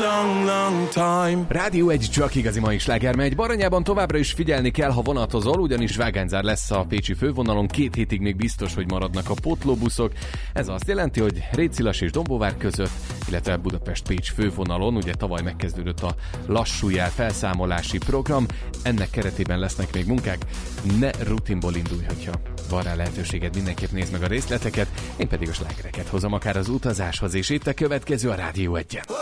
long, long time. Rádió egy csak igazi mai sláger megy. Baranyában továbbra is figyelni kell, ha vonatozol, ugyanis vágányzár lesz a pécsi fővonalon. 2 hétig még biztos, hogy maradnak a pótlóbuszok. Ez azt jelenti, hogy Récilas és Dombóvár között, illetve Budapest-Pécs fővonalon, ugye tavaly megkezdődött a lassú jel felszámolási program. Ennek keretében lesznek még munkák. Ne rutinból indulj, hogyha van rá lehetőséged, mindenképp nézd meg a részleteket. Én pedig a slágereket hozom akár az utazáshoz, és itt a következő a Rádió 1-en.